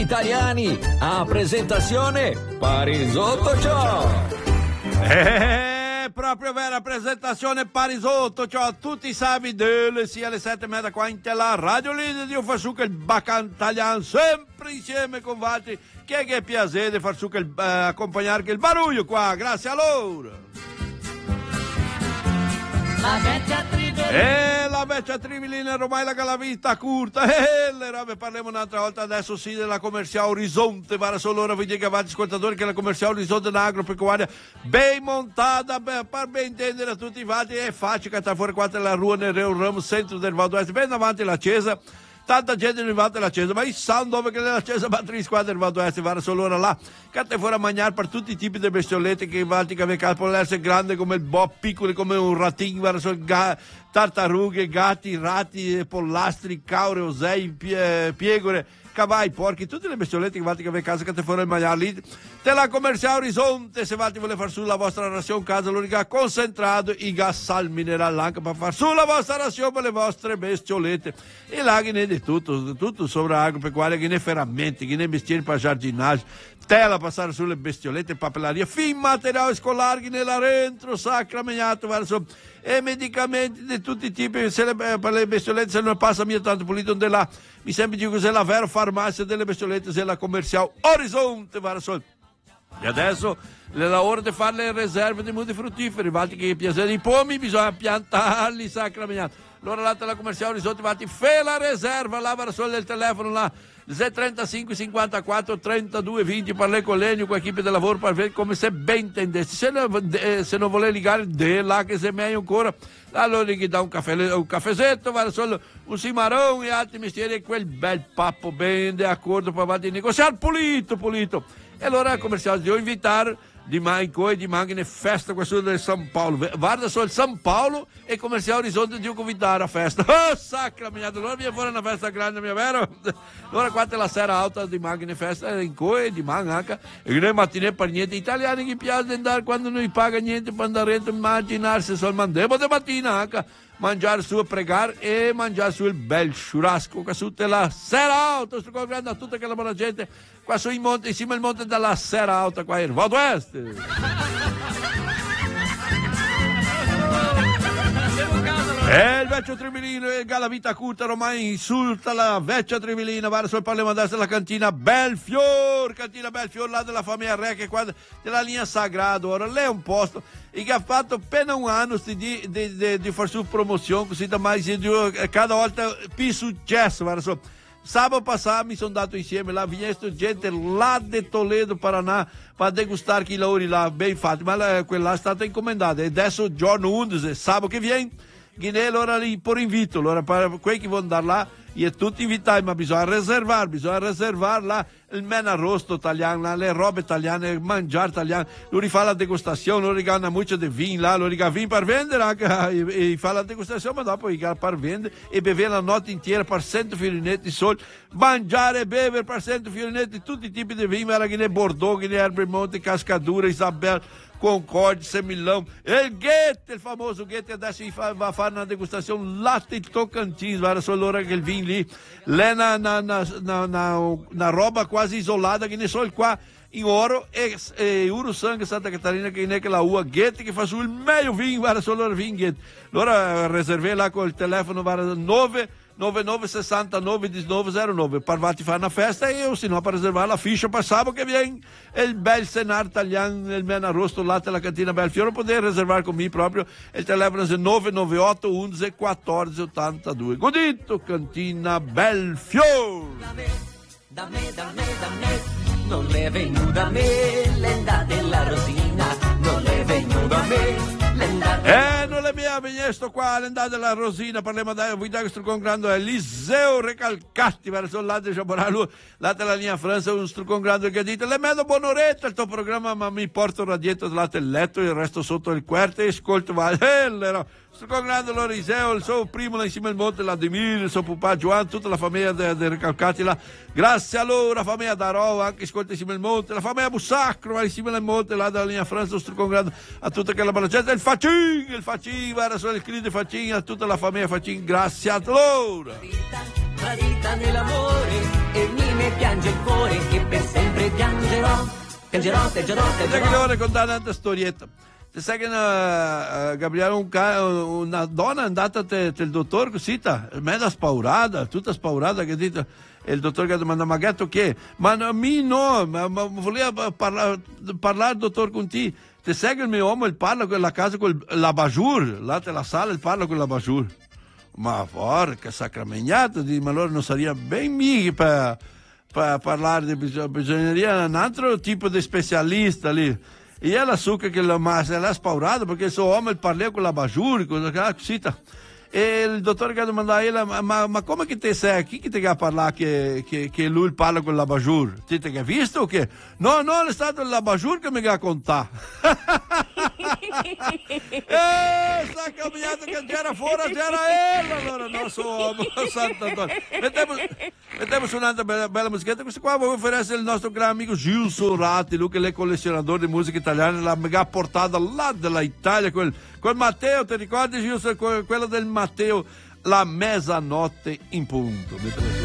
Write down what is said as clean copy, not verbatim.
Italiani, a presentazione Parisotto Ciò. Proprio vera presentazione Parisotto Ciò a tutti i sabidi sia alle 7:30 qua in tela Radio Leader di far su che il Bacan Italiano sempre insieme con Valti che è piacere far su che accompagnare che il baruglio qua, grazie a loro. La vecchia trivilina ormai la calavita curta le robe parliamo un'altra volta adesso sì della commerciale Orizzonte vara solo ora vi dico avanti ascoltatori che la commerciale Orizzonte è un'agropecuaria ben montata per ben intendere a tutti i fatti è facile che sta fuori qua la rua nel Ramo centro del Val d'Oeste ben davanti alla chiesa. Tanta gente è arrivata alla chiesa, ma io so dove che la chiesa batteria squadra del Val d'Oeste va solo ora là, che te fuori a mangiare per tutti i tipi di bestiolette che vanti che può essere grande come il bob, piccoli come un ratino, va solo tartarughe, gatti, ratti, pollastri, caure, osei, piegore, cavalli, porchi, tutte le bestiolette che vanti che a casa che te fuori a mangiare lì. Te la commerciale Orizzonte, se vanti vuole far su la vostra razione casa, lo riga concentrato, i gas sal minerale anche per far su la vostra razione per le vostre bestiolette. E là che ne di tutto sopra agropecuaria, che ne ferramenti, che ne mestieri per giardinaggio, tela passare sulle bestiolette, papelleria, fin materiale scolare, che nella rentro, sacra, megnato, e medicamenti di tutti i tipi, per le bestiolette se non passa mia tanto pulito, de là, mi sembra di cos'è la vera farmacia delle bestiolette, se la commerciale Orizzonte, va solo. E adesso è la ora di fare le riserve di molti fruttiferi, infatti che piacere i pomi bisogna piantarli sacramenati. Allora là la commerciale Orizzonte, infatti fai la riserva, là solo del telefono là, 35 54 32 20 parlare con l'Enio, con l'equipe di lavoro per vedere come se ben intendessi. Se non vuole ligare de là che se meglio ancora, allora gli dà un caffezetto, va solo un cimarrone e altri mestieri e quel bel pappo ben d'accordo per avanti negoziare pulito. E allora il commerciale devo invitare di manca festa questo del San Paolo. Guarda solo il San Paolo e commerciale Orizzonte di convitare a festa. Oh, sacra mia, allora viene fuori una festa grande, mia vero? Allora quando è la sera alta di manca in festa, in coi di manca anche, e noi mattinè per niente italiani che piace andare quando non paga niente per andare a immaginarsi solo mandiamo di mattina anche mangiare su e pregare e mangiare su il bel churrasco che su la sera alta sto concordando a tutta quella buona gente qua su in monte, insieme al monte dalla sera alta qua in Val d'Oeste. E il vecchio Trivilino e la vita curta ormai insulta la vecchia Trivilina, va sul parliamo adesso della cantina Belfior là della famiglia Re che qua della linea Sagrado, ora lei è un posto e che ha fatto appena un anno di far su promozione così da mai cada volta più successo, va sul. Sabato passato mi sono dato insieme là, visto gente là di Toledo, Paraná, per degustare chi lavori là, ben fatti, ma quella è stata incomendata e adesso giorno 11, sabato che viene, Guinea allora lì per invito, allora per quelli che vogliono andare là, io tutti invitati, ma bisogna riservare là il men arrosto italiano, le robe italiane, il mangiare italiano, lo rifà la degustazione, lo regala una muccia di vino là, lo regala vino per vendere anche, e fa la degustazione, ma dopo regala per vendere e beve la notte intera per 100 fiorinetti soli, mangiare e bere per 100 fiorinetti, tutti i tipi di vino, era che ne Bordeaux, che ne Herbemonte, Cascadura, Isabel, Concorde, Semillão, e il Goethe, il famoso Goethe, adesso va a fare una degustazione latte in Tocantins, guarda solo l'ora che il vino lì, è una roba quasi isolata che ne so il qua in oro e Uro Sangue Santa Catarina che ne è la ua Goethe che fa sul meglio vino, guarda solo il vino Goethe. Allora riservai là col telefono, guarda 99 69 1909 per farti fare una festa e io se no per riservare la fiscia per sabato che viene e il bel senar italiano il men arrosto latte alla cantina Belfiore poter riservare con me proprio il telefono è 998 11 14 82 godito cantina Belfiore da me non le è venuta a me l'enda della Rosina non le è venuta a me non le mia sto qua l'endà della Rosina parliamo da questo congrando Eliseo Recalcatti verso là di Chaboralu là della linea Francia un congrando che dite le mando buon'oretta il tuo programma ma mi porto radietro là del letto il resto sotto il querte e ascolto sto congrando l'Eliseo il suo primo là insieme al monte l'Ademir il suo papà Giovanni tutta la famiglia dei Recalcatti là grazie a loro la famiglia Darò anche ascolta insieme al monte la famiglia Bussacro insieme al monte là della linea Francia sto congrando a tutta quella bella gente il Facin, guarda solo il grido Facin, a tutta la famiglia Facin, grazie a loro. tradita nell'amore e mi piange il cuore che per sempre piangerò. Sai che devo raccontare un'altra storietta. Ti sai che Gabriele, una donna è andata il dottore così, mezza spaurata, tutta spaurata, che dice, e il dottore che ha domandato, ma gatto che? Ma voleva parlare il dottore con te. Ti sai che il mio uomo parla con la casa con l'abajur, là nella sala parla con l'abajur. Ma porca sacramenata, ma allora non sarebbe ben mica per parlare, bisogneria un altro tipo di specialista lì. E ela suca che l'ha spaurato perché il suo uomo parla con la bajur, così. E il dottore che ha domandato a ella, ma come che te sei? Chi ti ha parlato che lui parla con la bajur? Ti hai visto o che? No, è stato la bajur che mi ha contato. Sta camminando che c'era fuori, c'era ella, allora il nostro uomo, santo Antonio. Mettiamo su un'altra bella musichetta. Questo qua vuoi offrire il nostro gran amico Gil Sorati, lui che è collezionatore di musica italiana, l'ha portata là dall'Italia, quel Matteo, ti ricordi Gil, quello del Matteo, la mezzanotte in punto.